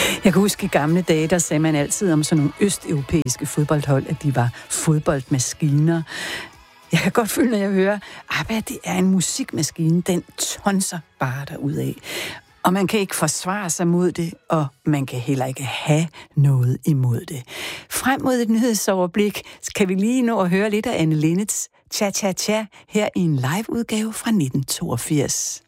Jeg kan huske i gamle dage, der sagde man altid om sådan nogle østeuropæiske fodboldhold, at de var fodboldmaskiner. Jeg kan godt føle, når jeg hører, ABBA, det er en musikmaskine, den tonser bare derudad. Og man kan ikke forsvare sig mod det, og man kan heller ikke have noget imod det. Frem mod et nyhedsoverblik kan vi lige nå at høre lidt af Anne Linnets Cha Cha Cha her i en liveudgave fra 1982.